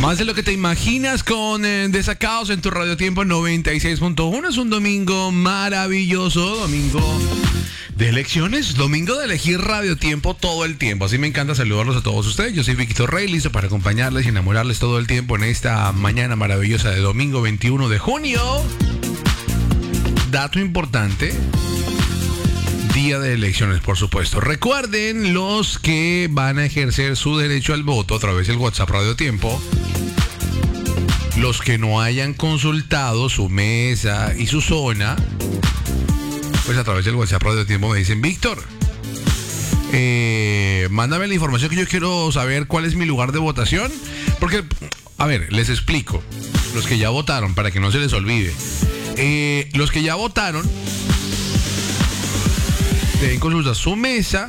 Más de lo que te imaginas con Desacados en tu Radio Tiempo 96.1. Es un domingo maravilloso, domingo de elecciones, domingo de elegir Radio Tiempo todo el tiempo. Así me encanta saludarlos a todos ustedes. Yo soy Víctor Rey, listo para acompañarles y enamorarles todo el tiempo en esta mañana maravillosa de domingo 21 de junio. Dato importante. Día de elecciones, por supuesto. Recuerden, los que van a ejercer su derecho al voto a través del WhatsApp Radio Tiempo, los que no hayan consultado su mesa y su zona, pues a través del WhatsApp Radio Tiempo me dicen: Víctor, mándame la información que yo quiero saber cuál es mi lugar de votación. Porque, a ver, les explico. Los que ya votaron, para que no se les olvide. Los que ya votaron deben consultar su mesa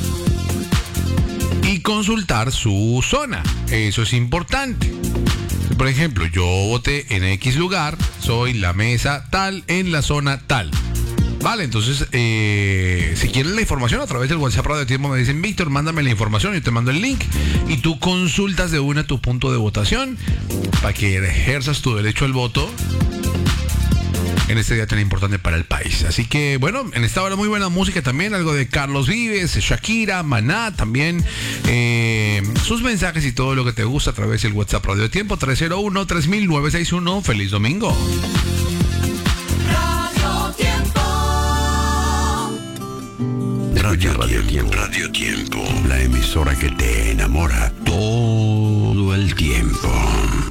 y consultar su zona. Eso es importante. Por ejemplo, yo voté en X lugar, soy la mesa tal en la zona tal. Vale, entonces, si quieren la información a través del WhatsApp Radio Tiempo me dicen: Víctor, mándame la información, yo te mando el link y tú consultas de una tu punto de votación para que ejerzas tu derecho al voto en este día tan importante para el país. Así que, bueno, en esta hora muy buena música también, algo de Carlos Vives, Shakira, Maná también, sus mensajes y todo lo que te gusta a través del WhatsApp Radio Tiempo 301-3000-961. ¡Feliz domingo! Radio Tiempo. Radio Tiempo. La emisora que te enamora todo el tiempo.